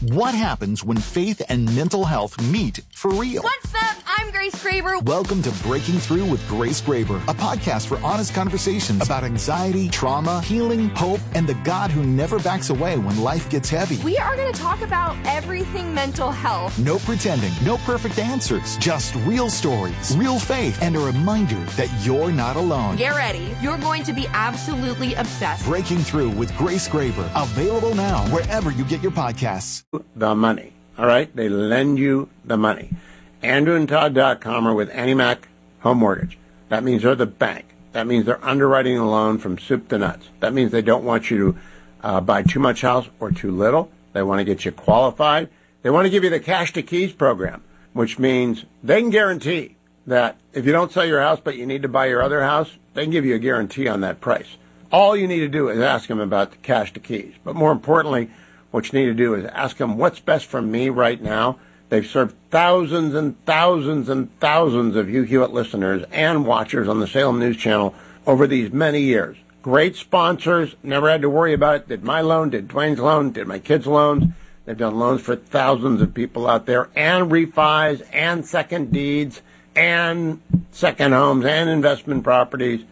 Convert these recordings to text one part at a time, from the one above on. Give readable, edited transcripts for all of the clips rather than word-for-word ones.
What happens when faith and mental health meet for real? What's up? I'm Grace Graber. Welcome to Breaking Through with Grace Graber, a podcast for honest conversations about anxiety, trauma, healing, hope, and the God who never backs away when life gets heavy. We are going to talk about everything mental health. No pretending, no perfect answers, just real stories, real faith, and a reminder that you're not alone. Get ready. You're going to be absolutely obsessed. Breaking Through with Grace Graber, available now wherever you get your podcasts. The money, all right? They lend you the money. AndrewandTodd.com are with AnnieMac Home Mortgage. That means they're the bank. That means they're underwriting a loan from soup to nuts. That means they don't want you to buy too much house or too little. They want to get you qualified. They want to give you the cash to keys program, which means they can guarantee that if you don't sell your house but you need to buy your other house, they can give you a guarantee on that price. All you need to do is ask them about the cash to keys. But more importantly, what you need to do is ask them what's best for me right now. They've served thousands and thousands and thousands of Hugh Hewitt listeners and watchers on the Salem News Channel over these many years. Great sponsors, never had to worry about it. Did my loan, did Dwayne's loan, did my kids' loans. They've done loans for thousands of people out there, and refis, and second deeds, and second homes, and investment properties.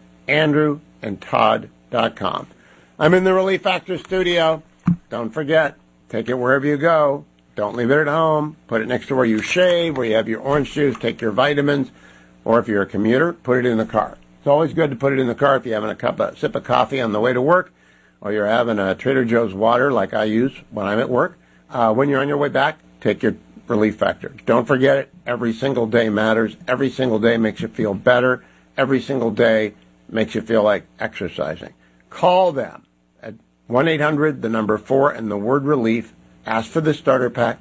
AndrewandTodd.com. I'm in the Relief Factor studio. Don't forget, take it wherever you go. Don't leave it at home. Put it next to where you shave, where you have your orange juice, take your vitamins, or if you're a commuter, put it in the car. It's always good to put it in the car if you're having a sip of coffee on the way to work, or you're having a Trader Joe's water like I use when I'm at work. When you're on your way back, take your Relief Factor. Don't forget it. Every single day matters. Every single day makes you feel better. Every single day makes you feel like exercising. Call them at 1-800, the number 4, and the word relief. Ask for the starter pack,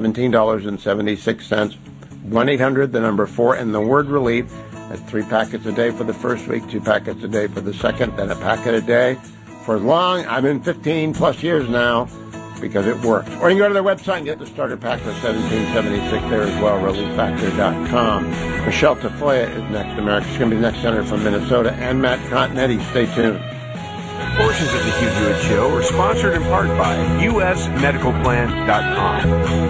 $17.76. 1-800, the number 4, and the word relief. That's 3 packets a day for the first week, 2 packets a day for the second, then a packet a day. For as long, I'm in 15 plus years now, because it works. Or you can go to their website and get the starter pack for $17.76 there as well, relieffactor.com. Michelle Tafoya is next. America's going to be the next senator from Minnesota, and Matt Continetti. Stay tuned. Portions of the Hugh Hewitt Show are sponsored in part by usmedicalplan.com.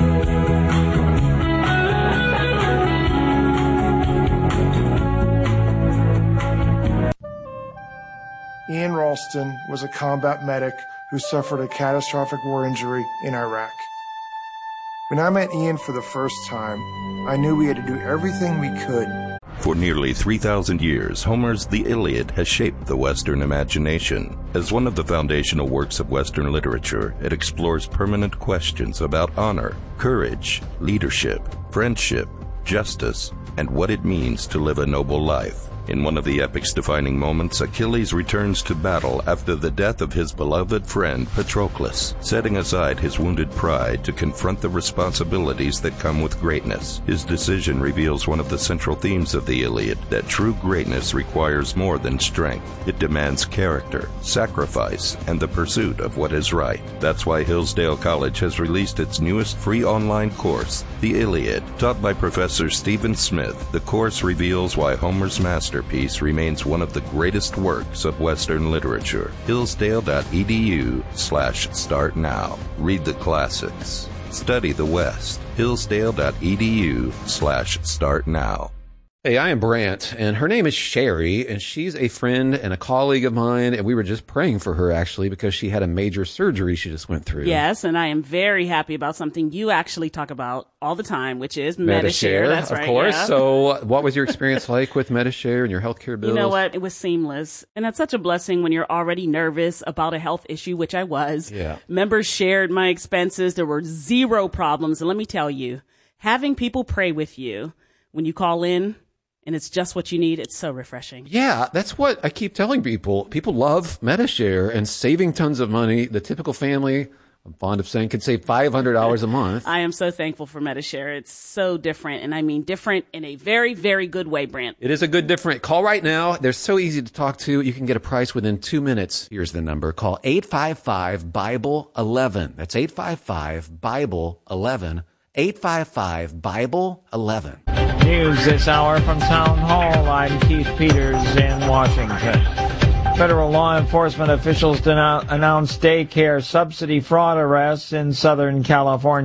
Ian Ralston was a combat medic who suffered a catastrophic war injury in Iraq. When I met Ian for the first time, I knew we had to do everything we could. For nearly 3,000 years, Homer's The Iliad has shaped the Western imagination. As one of the foundational works of Western literature, it explores permanent questions about honor, courage, leadership, friendship, justice, and what it means to live a noble life. In one of the epic's defining moments, Achilles returns to battle after the death of his beloved friend Patroclus, setting aside his wounded pride to confront the responsibilities that come with greatness. His decision reveals one of the central themes of the Iliad, that true greatness requires more than strength. It demands character, sacrifice, and the pursuit of what is right. That's why Hillsdale College has released its newest free online course, The Iliad. Taught by Professor Stephen Smith, the course reveals why Homer's masterpiece remains one of the greatest works of Western literature. Hillsdale.edu/start now. Read the classics. Study the West. Hillsdale.edu/start now. Hey, I am Brant, and her name is Sherry, and she's a friend and a colleague of mine, and we were just praying for her, actually, because she had a major surgery she just went through. Yes, and I am very happy about something you actually talk about all the time, which is Medi-Share. That's right, of course. Yeah. So what was your experience like with Medi-Share and your healthcare bills? You know what? It was seamless. And it's such a blessing when you're already nervous about a health issue, which I was. Yeah. Members shared my expenses. There were zero problems. And let me tell you, having people pray with you when you call in, and it's just what you need, it's so refreshing. Yeah, that's what I keep telling people. People love Medi-Share and saving tons of money. The typical family, I'm fond of saying, could save $500 a month. I am so thankful for Medi-Share. It's so different, and I mean different in a very, very good way, Brent. It is a good different. Call right now. They're so easy to talk to. You can get a price within 2 minutes. Here's the number. Call 855-BIBLE-11. That's 855-BIBLE-11. 855-BIBLE-11. News this hour from Town Hall. I'm Keith Peters in Washington. Federal law enforcement officials announced daycare subsidy fraud arrests in Southern California.